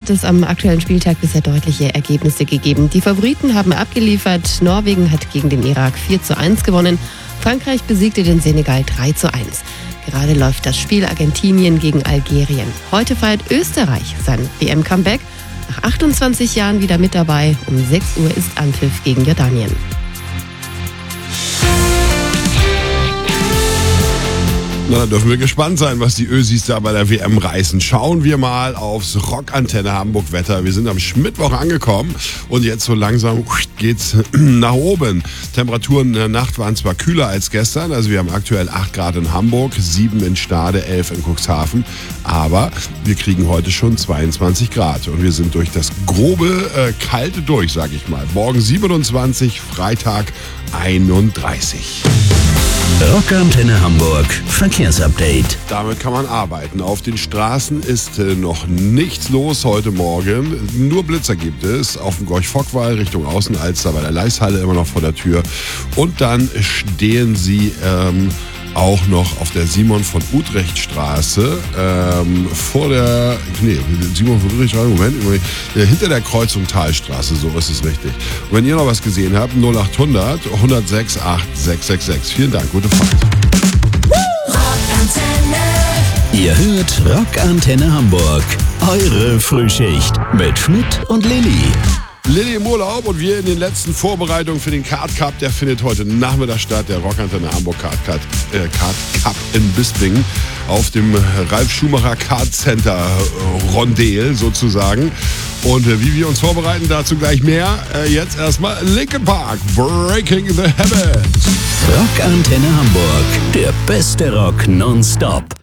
hat es am aktuellen Spieltag bisher deutliche Ergebnisse gegeben. Die Favoriten haben abgeliefert. Norwegen hat gegen den Irak 4:1 gewonnen. Frankreich besiegte den Senegal 3:1. Gerade läuft das Spiel Argentinien gegen Algerien. Heute feiert Österreich sein WM-Comeback. Nach 28 Jahren wieder mit dabei. Um 6 Uhr ist Anpfiff gegen Jordanien. Na, dann dürfen wir gespannt sein, was die Ösis da bei der WM reißen. Schauen wir mal aufs Rockantenne Hamburg Wetter. Wir sind am Mittwoch angekommen und jetzt so langsam geht's nach oben. Temperaturen in der Nacht waren zwar kühler als gestern, also wir haben aktuell 8 Grad in Hamburg, 7 in Stade, 11 in Cuxhaven, aber wir kriegen heute schon 22 Grad und wir sind durch das grobe Kalte durch, sag ich mal. Morgen 27, Freitag 31. Rockantenne Hamburg Verkehrsupdate. Damit kann man arbeiten. Auf den Straßen ist noch nichts los heute Morgen. Nur Blitzer gibt es. Auf dem Gorch-Fock-Wall Richtung Außenalster bei der Leishalle immer noch vor der Tür. Und dann stehen sie auch noch auf der Simon von Utrecht Straße Simon von Utrecht Straße, hinter der Kreuzung Talstraße, so ist es richtig. Und wenn ihr noch was gesehen habt, 0800 106 8666. Vielen Dank, gute Fahrt. Ihr hört Rockantenne Hamburg. Eure Frühschicht mit Schmidt und Lilly. Lilly im Urlaub und wir in den letzten Vorbereitungen für den Kart Cup. Der findet heute Nachmittag statt, der Rockantenne Hamburg Kart Cup in Bispingen auf dem Ralf Schumacher Kart Center Rondel sozusagen. Und wie wir uns vorbereiten, dazu gleich mehr. Jetzt erstmal Linkin Park, Breaking the Habit. Rockantenne Hamburg, der beste Rock nonstop.